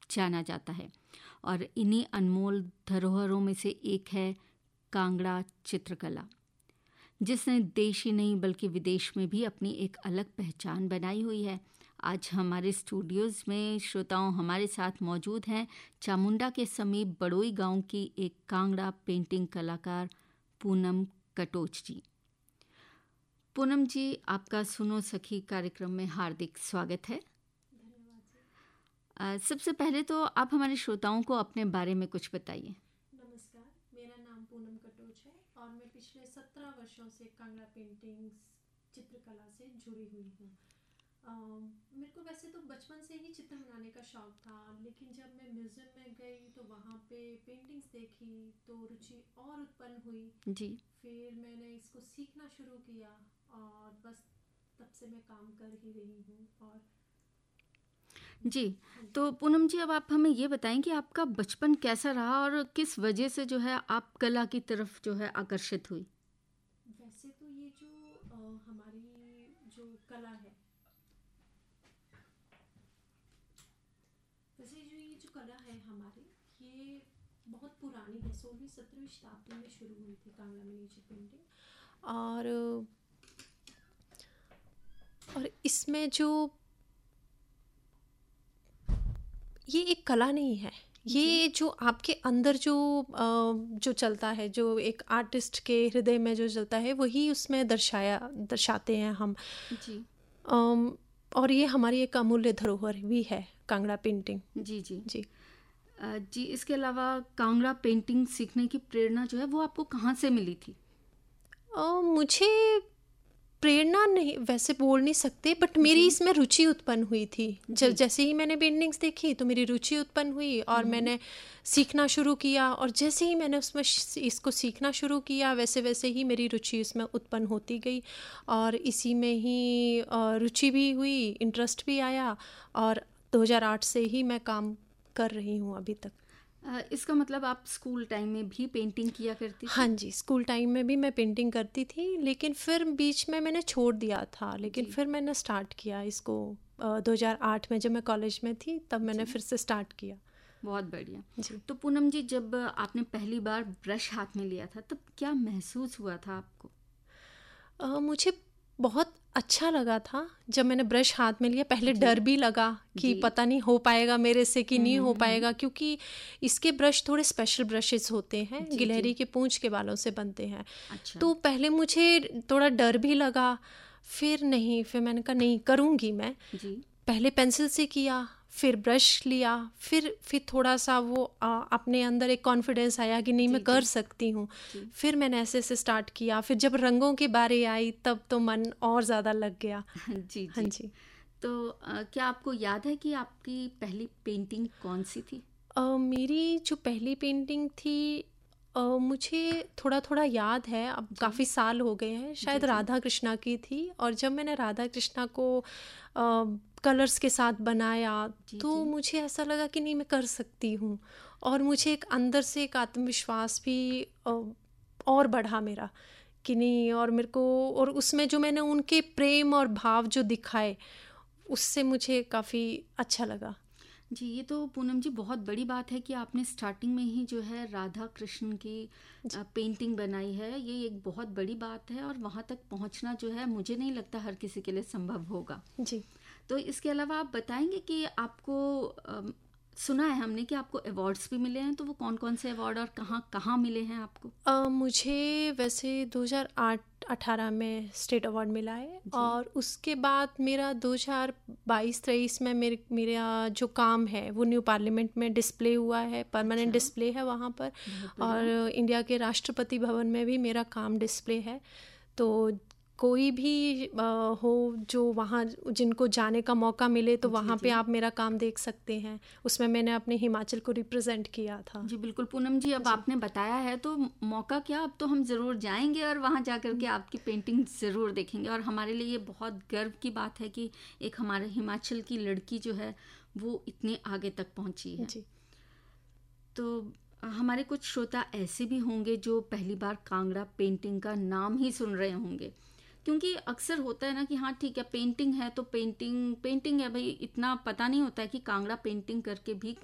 जाना जाता है और इन्हीं अनमोल धरोहरों में से एक है कांगड़ा चित्रकला, जिसने देश ही नहीं बल्कि विदेश में भी अपनी एक अलग पहचान बनाई हुई है। आज हमारे स्टूडियोज़ में श्रोताओं हमारे साथ मौजूद हैं चामुंडा के समीप बड़ोई गांव की एक कांगड़ा पेंटिंग कलाकार पूनम कटोच जी। पूनम जी, आपका सुनो सखी कार्यक्रम में हार्दिक स्वागत है। सबसे पहले तो आप हमारे श्रोताओं को अपने बारे में कुछ बताइए। नमस्कार, मेरा नाम पूनम कटोच है और मैं पिछले 17 वर्षों से कांगड़ा पेंटिंग्स चित्रकला से जुड़ी हुई हूँ। मेरे को वैसे तो बचपन से ही चित्र बनाने का शौक था, लेकिन जब मैं म्यूज़ियम में गई तो वहाँ पे पेंटिंग्स देखी तो रुचि और उत्पन्न हुई जी। फिर मैंने इसको सीखना शुरू किया और बस तब से मैं काम कर ही रही हूँ। और जी, तो पूनम जी, अब आप हमें ये बताएं कि आपका बचपन कैसा रहा और किस वजह से जो है आप कला की तरफ जो है आकर्षित हुई। वैसे तो ये जो हमारी जो कला है, हमारी ये बहुत पुरानी है। 16वीं-17वीं शताब्दी में शुरू हुई थी कांगड़ा मिनीचर पेंटिंग और इसमें जो ये एक कला नहीं है, ये जो आपके अंदर जो चलता है, जो एक आर्टिस्ट के हृदय में जो चलता है वही उसमें दर्शाते हैं हम जी। और ये हमारी एक अमूल्य धरोहर भी है कांगड़ा पेंटिंग। जी जी जी जी, इसके अलावा कांगड़ा पेंटिंग सीखने की प्रेरणा जो है वो आपको कहाँ से मिली थी? मुझे प्रेरणा नहीं वैसे बोल नहीं सकते, बट मेरी इसमें रुचि उत्पन्न हुई थी। जब जैसे ही मैंने पेंटिंग्स देखी तो मेरी रुचि उत्पन्न हुई और मैंने सीखना शुरू किया, और जैसे ही मैंने उसमें इसको सीखना शुरू किया वैसे वैसे ही मेरी रुचि उसमें उत्पन्न होती गई और इसी में ही रुचि भी हुई, इंटरेस्ट भी आया और 2008 से ही मैं काम कर रही हूँ अभी तक। इसका मतलब आप स्कूल टाइम में भी पेंटिंग किया करती थी? हाँ जी, स्कूल टाइम में भी मैं पेंटिंग करती थी, लेकिन फिर बीच में मैंने छोड़ दिया था, लेकिन फिर मैंने स्टार्ट किया इसको 2008 में जब मैं कॉलेज में थी तब मैंने फिर से स्टार्ट किया। बहुत बढ़िया जी। तो पूनम जी, जब आपने पहली बार ब्रश हाथ में लिया था तब क्या महसूस हुआ था आपको? मुझे बहुत अच्छा लगा था जब मैंने ब्रश हाथ में लिया। पहले डर भी लगा कि पता नहीं हो पाएगा मेरे से कि नहीं हो पाएगा, क्योंकि इसके ब्रश थोड़े स्पेशल ब्रशेस होते हैं, गिलहरी के पूंछ के बालों से बनते हैं। अच्छा। तो पहले मुझे थोड़ा डर भी लगा, फिर मैंने कहा नहीं करूँगी मैं। पहले पेंसिल से किया, फिर ब्रश लिया, फिर थोड़ा सा वो अपने अंदर एक कॉन्फिडेंस आया कि नहीं मैं कर सकती हूँ। फिर मैंने ऐसे स्टार्ट किया, फिर जब रंगों की बारी आई तब तो मन और ज़्यादा लग गया। जी। हाँ जी। तो क्या आपको याद है कि आपकी पहली पेंटिंग कौन सी थी? मेरी जो पहली पेंटिंग थी मुझे थोड़ा थोड़ा याद है, अब काफ़ी साल हो गए हैं, शायद राधा कृष्णा की थी। और जब मैंने राधा कृष्णा को कलर्स के साथ बनाया तो मुझे ऐसा लगा कि नहीं मैं कर सकती हूँ, और मुझे एक अंदर से एक आत्मविश्वास भी और बढ़ा मेरा कि नहीं, और मेरे को और उसमें जो मैंने उनके प्रेम और भाव जो दिखाए उससे मुझे काफ़ी अच्छा लगा। जी, ये तो पूनम जी बहुत बड़ी बात है कि आपने स्टार्टिंग में ही जो है राधा कृष्ण की पेंटिंग बनाई है। ये एक बहुत बड़ी बात है और वहाँ तक पहुँचना जो है मुझे नहीं लगता हर किसी के लिए संभव होगा। जी। तो इसके अलावा आप बताएंगे कि आपको सुना है हमने कि आपको अवार्ड्स भी मिले हैं, तो वो कौन कौन से अवार्ड और कहाँ कहाँ मिले हैं आपको? मुझे वैसे 2018 में स्टेट अवार्ड मिला है, और उसके बाद मेरा 2022-23 में मेरा जो काम है वो न्यू पार्लियामेंट में डिस्प्ले हुआ है, परमानेंट डिस्प्ले है वहाँ पर, और इंडिया के राष्ट्रपति भवन में भी मेरा काम डिस्प्ले है। तो कोई भी हो जो वहाँ जिनको जाने का मौका मिले तो वहाँ पे आप मेरा काम देख सकते हैं। उसमें मैंने अपने हिमाचल को रिप्रेजेंट किया था। जी बिल्कुल पूनम जी, अब आपने बताया है तो मौका क्या, अब तो हम ज़रूर जाएंगे और वहाँ जाकर के आपकी पेंटिंग ज़रूर देखेंगे। और हमारे लिए ये बहुत गर्व की बात है कि एक हमारे हिमाचल की लड़की जो है वो इतने आगे तक पहुँची है। जी। तो हमारे कुछ श्रोता ऐसे भी होंगे जो पहली बार कांगड़ा पेंटिंग का नाम ही सुन रहे होंगे, क्योंकि अक्सर होता है ना कि हाँ ठीक है पेंटिंग है तो पेंटिंग है भाई, इतना पता नहीं होता है कि कांगड़ा पेंटिंग करके भी